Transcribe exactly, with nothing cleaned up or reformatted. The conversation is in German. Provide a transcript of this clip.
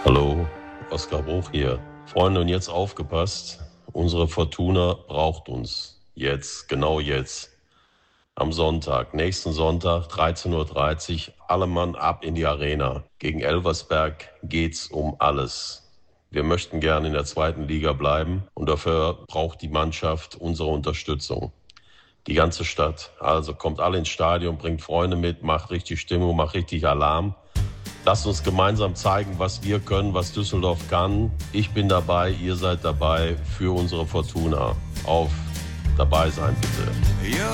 Hallo, Oskar Bruch hier. Freunde, und jetzt aufgepasst, unsere Fortuna braucht uns. Jetzt, genau jetzt. Am Sonntag, nächsten Sonntag, dreizehn Uhr dreißig, alle Mann ab in die Arena. Gegen Elversberg geht's um alles. Wir möchten gerne in der zweiten Liga bleiben und dafür braucht die Mannschaft unsere Unterstützung. Die ganze Stadt. Also kommt alle ins Stadion, bringt Freunde mit, macht richtig Stimmung, macht richtig Alarm. Lasst uns gemeinsam zeigen, was wir können, was Düsseldorf kann. Ich bin dabei, ihr seid dabei für unsere Fortuna. Auf dabei sein, bitte. Ja.